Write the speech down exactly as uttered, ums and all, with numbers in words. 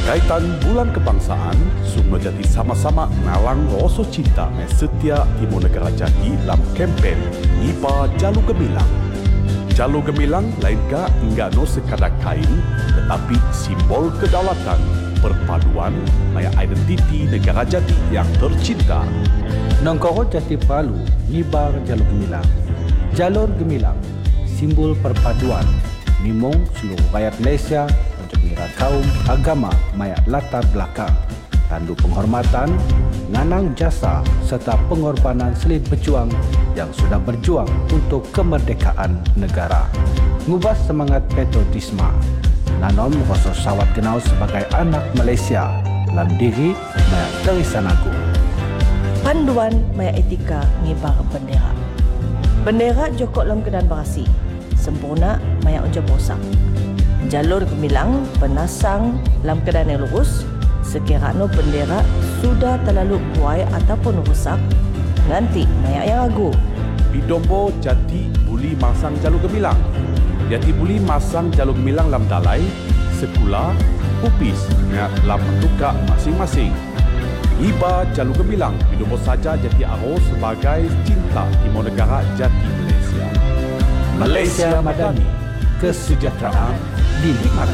Berkaitan bulan kebangsaan, semua jadi sama-sama ngalang rasa cinta me setia Timur Negara Jati dalam kempen I P A Jalur Gemilang. Jalur Gemilang lain ka enggak no sekadar kain, tetapi simbol kedaulatan, perpaduan, maya identiti negara Jati yang tercinta. Nongkoro Jati Palu, ngibar Jalur Gemilang. Jalur Gemilang, simbol perpaduan, mimong seluruh rakyat Malaysia untuk mira kaum, agama, maya latar belakang, tanduk penghormatan, nganang jasa serta pengorbanan selit berjuang yang sudah berjuang untuk kemerdekaan negara. Ngubah semangat patriotisme, nanom rasa sawat kenal sebagai anak Malaysia, dalam diri maya terisan agung. Panduan maya etika ngibar bendera. Bendera jokok dalam keadaan berasi, sempurna maya unjuk bosak. Jalur Gemilang penasang dalam keadaan yang lurus, sekiranya bendera sudah terlalu buai ataupun rusak, nanti maya yang agu. Bidombo Jati buli masang Jalur Gemilang. Jati buli masang Jalur Gemilang dalam dalai, sekula, upis, maya dalam bentuka masing-masing. I P A Jalur Gemilang Bidombo saja Jati Aro sebagai cinta Timur Negara Jati Malaysia. Malaysia Madani, kesejahteraan di lima